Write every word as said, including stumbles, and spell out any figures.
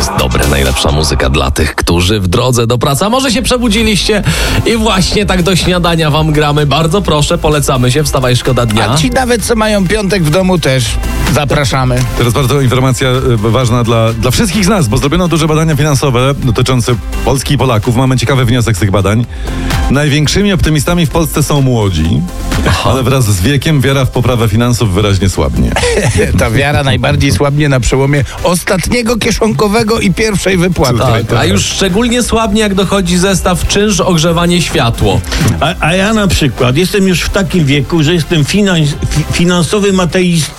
jest dobre, najlepsza muzyka dla tych, którzy w drodze do pracy. A może się przebudziliście i właśnie tak do śniadania wam gramy. Bardzo proszę, polecamy się. Wstawaj, szkoda dnia. A ci nawet, co mają piątek w domu, też zapraszamy. Teraz bardzo informacja y, ważna dla, dla wszystkich z nas, bo zrobiono duże badania finansowe dotyczące Polski i Polaków. Mamy ciekawy wniosek z tych badań. Największymi optymistami w Polsce są młodzi, Aha. ale wraz z wiekiem wiara w poprawę finansów wyraźnie słabnie. Ta wiara najbardziej słabnie na przełomie ostatniego kieszonkowego i pierwszej wypłaty. Tak, a już szczególnie słabnie, jak dochodzi zestaw czynsz, ogrzewanie, światło. A, a ja na przykład jestem już w takim wieku, że jestem finans, fi, finansowym ateistą.